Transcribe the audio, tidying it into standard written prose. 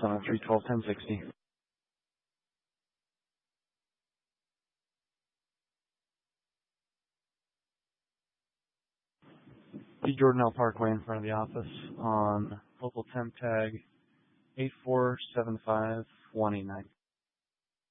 on 312-1060. The Jordan L. Parkway in front of the office on local temp tag 8475189.